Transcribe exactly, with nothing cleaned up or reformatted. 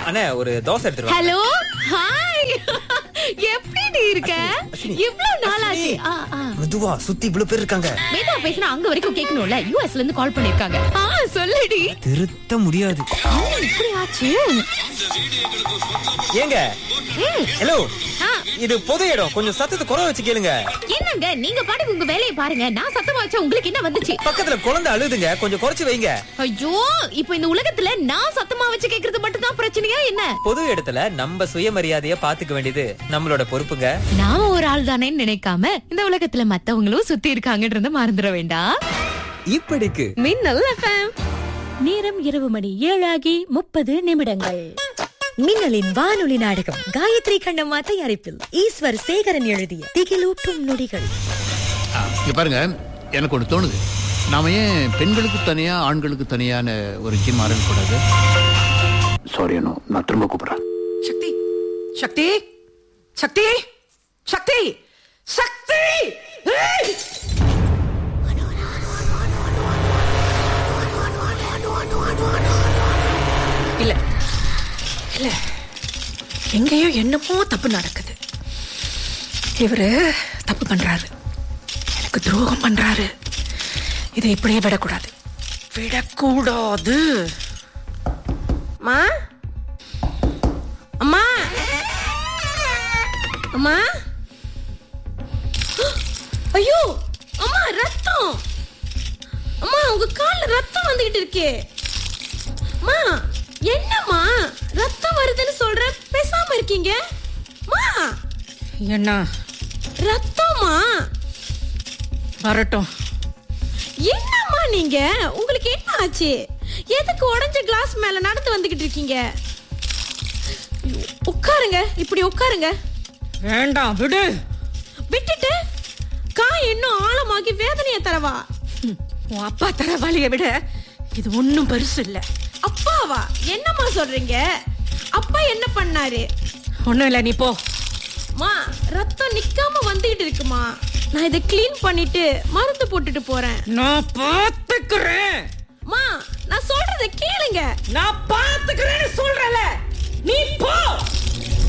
அண்ணே ஒரு தோசை எடுத்துட்டு ஹலோ ஹாய் எப்படி இருக்க? இவ்ளோ நாளாச்சு. மெதுவா சுத்தி இவ்வளவு பேர் இருக்காங்க. மேதா பேசினா அங்க வரைக்கும் கேட்கணும்ல. யூஎஸ்ல இருந்து கால் பண்ணிருக்காங்க. ஆ சொல்லுடி. திருத்த முடியாது. இப்படி ஆச்சு. ஏங்க ஹலோ, இது பொது இடம், கொஞ்சம் சத்தத்தை குறை வச்சு கேளுங்க. என்னங்க நீங்க பாட்டுக்கு உங்க வேலையை பாருங்க. நான் சத்தமா வச்சா உங்களுக்கு என்ன வந்துச்சு? பக்கத்துல குழந்தை அழுதுங்க, கொஞ்சம் குறைச்சு வைங்க. ஐயோ, இப்போ இந்த உலகத்துல நான் சத்தமா வச்சு கேக்குறது மட்டும் தான் பிரச்சனையா என்ன? பொது இடத்துல நம்ம சுயமரியாதைய பாத்துக்க வேண்டியது நம்மளோட பொறுப்புங்க. நாம ஒரு ஆள் தானேன்னு நினைக்காம இந்த உலகத்துல மத்தவங்களும் சுத்தி இருக்காங்கன்றத மறந்துட வேண்டாம். இப்படிக்கு மின்னல் எஃப்எம். நேரம் இரவு மணி ஏழாகி முப்பது நிமிடங்கள். மின்னலின் வானொலி நாடகம் காயத்ரி கண்ணம்மா தயாரிப்பில் ஈஸ்வர் சேகரன் எழுதிய திகிலூட்டும் நொடிகள். பாருங்க, எனக்கு ஒன்று தோணுது. நாம ஏன் பெண்களுக்கு தனியா ஆண்களுக்கு தனியான ஒரு ஜிம் ஆரம்பிக்கூடாது? சாரி அண்ணா, நான் திரும்ப கூப்பிடுறேன். சக்தி சக்தி சக்தி சக்தி சக்தி இல்ல இல்ல, எங்கேயோ என்னமோ தப்பு நடக்குது. இவரு தப்பு பண்றாரு, எனக்கு துரோகம் பண்றாரு. இதை இப்படியே விடக்கூடாது, விடக்கூடாது. அம்மா அம்மா அம்மா, ஐயோ அம்மா, ரத்தம். அம்மா, உங்க கால்ல ரத்தம் வந்துகிட்டு இருக்கே. அம்மா, என்னம்மா ரத்தம் வருதுன்னு சொல்ற, பேசாம இருக்கீங்க? அம்மா, என்ன ரத்தமா? வரட்டும். என்னம்மா நீங்க, உங்களுக்கு என்ன ஆச்சு? எதுக்கு உடைஞ்ச கிளாஸ் மேல நடந்து வந்துகிட்டு இருக்கீங்க? உட்காருங்க, இப்படி உட்காருங்க. வேண்டாம், விடு. விட்டுட்டு காய் இன்னும் ஆழமாகி வேதனைய தரவா? உன் அப்பா தர வலியை விட இது ஒன்னும் பெருசு இல்ல. அப்பாவா? என்னம்மா சொல்றீங்க? அப்பா என்ன பண்ணாரு? ஒண்ணும் இல்ல, நீ போ. மா, ரத்தம் நிக்காம வந்துகிட்டு இருக்குமா. நான் இதை கிளீன் பண்ணிட்டு மருந்து போட்டுட்டு போறேன். நான் பாத்துக்கிறேன். மா, நான் சொல்றத கேளுங்க. நான் பாத்துக்கிறேன்னு சொல்றல, நீ போ.